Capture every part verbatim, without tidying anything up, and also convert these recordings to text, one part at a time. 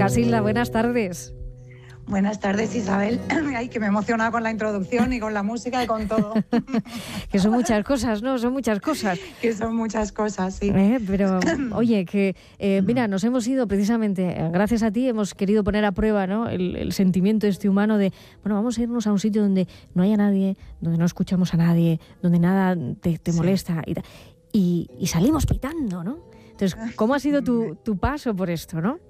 Casilda, buenas tardes. Buenas tardes, Isabel. Ay, que me he emocionado con la introducción y con la música y con todo. Que son muchas cosas, ¿no? Son muchas cosas. Que son muchas cosas, sí. Eh, pero, oye, que eh, mira, nos hemos ido precisamente, gracias a ti, hemos querido poner a prueba, ¿no?, el, el sentimiento este humano de, bueno, vamos a irnos a un sitio donde no haya nadie, donde no escuchamos a nadie, donde nada te, te molesta y, y, y salimos pitando, ¿no? Entonces, ¿cómo ha sido tu, tu paso por esto, no?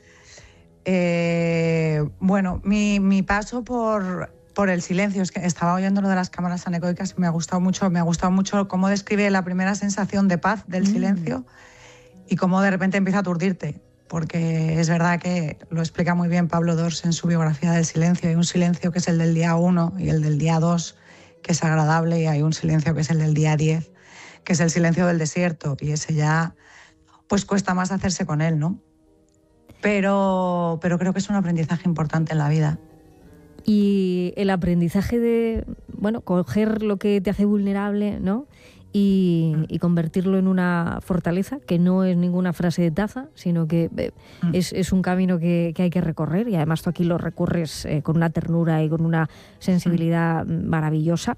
Eh, bueno, mi, mi paso por, por el silencio, es que estaba oyendo lo de las cámaras anecoicas y me ha gustado mucho, me ha gustado mucho cómo describe la primera sensación de paz del mm. silencio y cómo de repente empieza a aturdirte, porque es verdad que lo explica muy bien Pablo Dors en su biografía del silencio. Hay un silencio que es el del día uno y el del día dos, que es agradable, y hay un silencio que es el del día diez, que es el silencio del desierto, y ese ya pues cuesta más hacerse con él, ¿no? Pero, pero creo que es un aprendizaje importante en la vida. Y el aprendizaje de, bueno, coger lo que te hace vulnerable, ¿no?, y, mm. y convertirlo en una fortaleza, que no es ninguna frase de taza, sino que eh, mm. es, es un camino que, que hay que recorrer, y además tú aquí lo recorres eh, con una ternura y con una sensibilidad mm. maravillosa.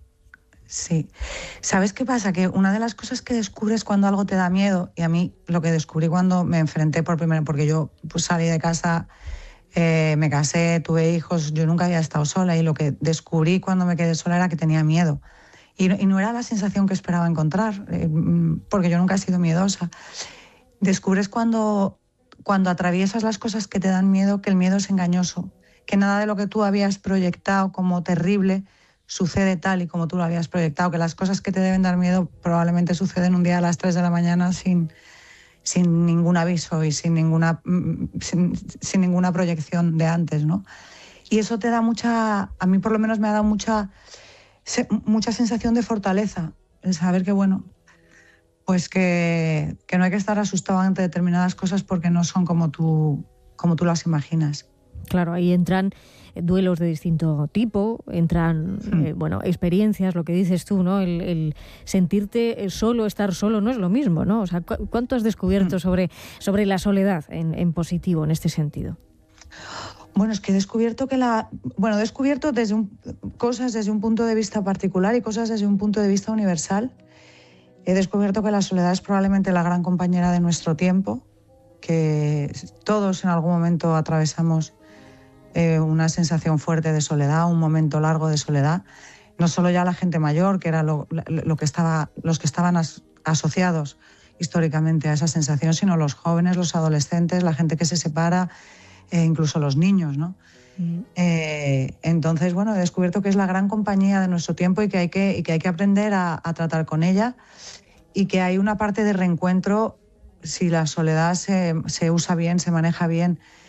Sí. ¿Sabes qué pasa? Que una de las cosas que descubres cuando algo te da miedo, y a mí lo que descubrí cuando me enfrenté por primera vez, porque yo pues, salí de casa, eh, me casé, tuve hijos, yo nunca había estado sola, y lo que descubrí cuando me quedé sola era que tenía miedo. Y, y no era la sensación que esperaba encontrar, eh, porque yo nunca he sido miedosa. Descubres cuando, cuando atraviesas las cosas que te dan miedo, que el miedo es engañoso, que nada de lo que tú habías proyectado como terrible sucede tal y como tú lo habías proyectado, que las cosas que te deben dar miedo probablemente suceden un día a las tres de la mañana sin, sin ningún aviso y sin ninguna, sin, sin ninguna proyección de antes, ¿no? Y eso te da mucha, a mí por lo menos me ha dado mucha, mucha sensación de fortaleza, el saber que, bueno, pues que, que no hay que estar asustado ante determinadas cosas porque no son como tú, como tú las imaginas. Claro, ahí entran duelos de distinto tipo, entran sí. eh, bueno, experiencias, lo que dices tú, ¿no? El, el sentirte solo, estar solo no es lo mismo, ¿no? O sea, ¿cu- ¿cuánto has descubierto sobre, sobre la soledad en, en positivo en este sentido? Bueno, es que he descubierto que la... Bueno, he descubierto desde un, cosas desde un punto de vista particular y cosas desde un punto de vista universal. He descubierto que la soledad es probablemente la gran compañera de nuestro tiempo, que todos en algún momento atravesamos Eh, una sensación fuerte de soledad, un momento largo de soledad. No solo ya la gente mayor, que era lo, lo que estaba, los que estaban as, asociados históricamente a esa sensación, sino los jóvenes, los adolescentes, la gente que se separa, eh, incluso los niños, ¿no? Mm. Eh, entonces, bueno, he descubierto que es la gran compañía de nuestro tiempo y que hay que, y que, hay que aprender a, a tratar con ella, y que hay una parte de reencuentro si la soledad se, se usa bien, se maneja bien,